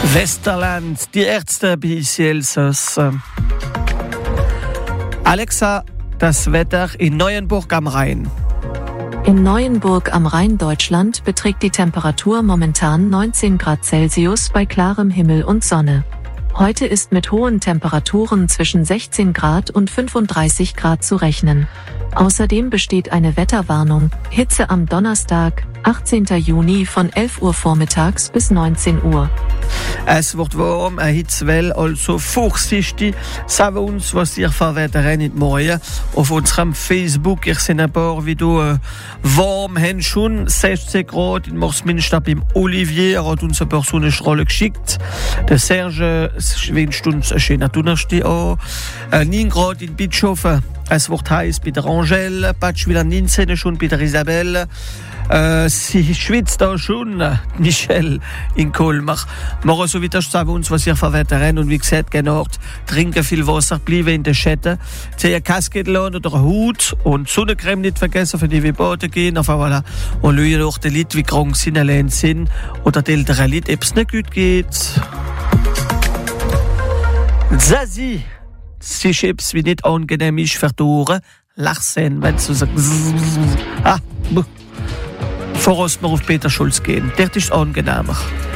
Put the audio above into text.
Westerland, die Ärzte bis Elsass. Alexa, das Wetter in Neuenburg am Rhein. In Neuenburg am Rhein, Deutschland, beträgt die Temperatur momentan 19 Grad Celsius bei klarem Himmel und Sonne. Heute ist mit hohen Temperaturen zwischen 16 Grad und 35 Grad zu rechnen. Außerdem besteht eine Wetterwarnung, Hitze am Donnerstag, 18. Juni von 11 Uhr vormittags bis 19 Uhr. Es wird warm, eine Hitzewelle, also vorsichtig. Sagen wir uns, was ihr für Wetter habt morgen. Auf unserem Facebook, ich sehe ein paar Videos warm, haben schon 16 Grad in Morsminster beim Olivier. Er hat uns ein paar Sonnenstrahlen geschickt. Der Serge wünscht uns einen schönen Donnerstag an. 9 Grad in Bischofshofen. Es wird heiß bei der Angèle, Patschwiller 19 schon bei der Isabelle. Sie schwitzt da schon, Michelle in Colmar. Morgen so weiter sagen wir uns, was ihr für Wetter habt. Und wie gesagt, genau, trinken viel Wasser, bleiben in der Schette. Ziehen eine Kaskette an oder einen Hut und Sonnencreme nicht vergessen, für die wir baden gehen. Enfin, voilà. Und schauen auch die Leute, wie krank sie allein sind. Oder die älteren Leute, ob es nicht gut geht. Zazie. Sie ist etwas, wie nicht angenehm ist für die Ohren. Lachsen, wenn du sagst. Voraus mal auf Peter Schulz gehen. Der ist angenehmer.